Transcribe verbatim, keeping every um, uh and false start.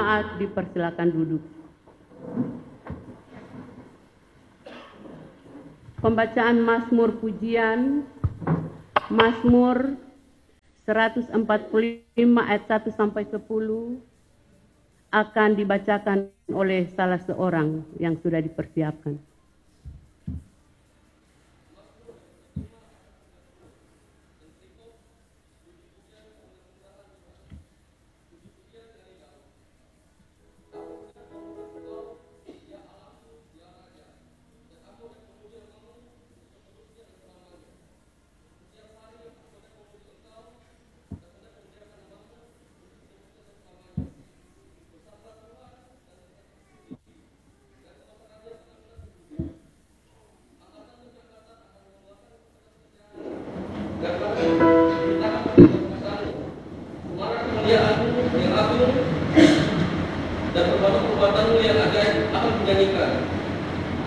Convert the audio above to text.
jemaat dipersilakan duduk. Pembacaan Mazmur Pujian, Mazmur seratus empat puluh lima ayat satu sampai sepuluh akan dibacakan oleh salah seorang yang sudah dipersiapkan. Dan perbuatan-perbuatanmu yang ajaib akan menyanyikan.